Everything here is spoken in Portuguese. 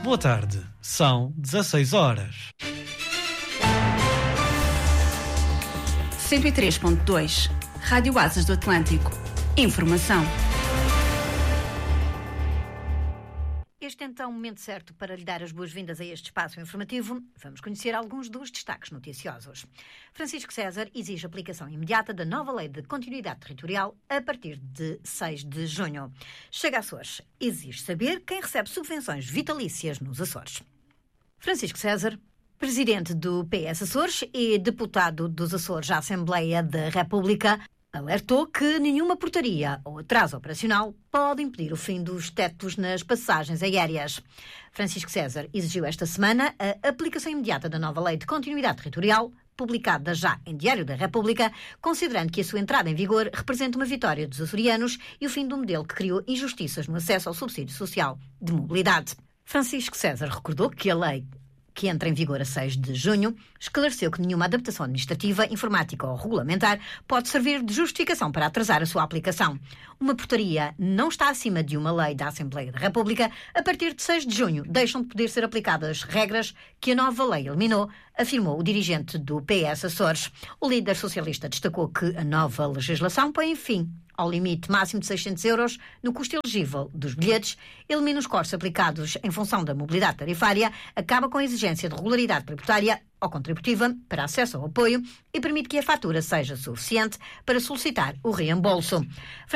Boa tarde, são 16 horas. 103.2 Rádio Asas do Atlântico. Informação. Este é então o momento certo para lhe dar as boas-vindas a este espaço informativo. Vamos conhecer alguns dos destaques noticiosos. Francisco César exige aplicação imediata da nova Lei de Continuidade Territorial a partir de 6 de junho. Chega Açores. Exige saber quem recebe subvenções vitalícias nos Açores. Francisco César, presidente do PS Açores e deputado dos Açores à Assembleia da República, alertou que nenhuma portaria ou atraso operacional pode impedir o fim dos tetos nas passagens aéreas. Francisco César exigiu esta semana a aplicação imediata da nova Lei de Continuidade Territorial, publicada já em Diário da República, considerando que a sua entrada em vigor representa uma vitória dos açorianos e o fim do modelo que criou injustiças no acesso ao subsídio social de mobilidade. Francisco César recordou que a lei, que entra em vigor a 6 de junho, esclareceu que nenhuma adaptação administrativa, informática ou regulamentar pode servir de justificação para atrasar a sua aplicação. Uma portaria não está acima de uma lei da Assembleia da República. A partir de 6 de junho deixam de poder ser aplicadas regras que a nova lei eliminou, afirmou o dirigente do PS Açores. O líder socialista destacou que a nova legislação põe fim ao limite máximo de 600 euros no custo elegível dos bilhetes, elimina os cortes aplicados em função da mobilidade tarifária, acaba com a exigência de regularidade tributária ou contributiva para acesso ao apoio e permite que a fatura seja suficiente para solicitar o reembolso.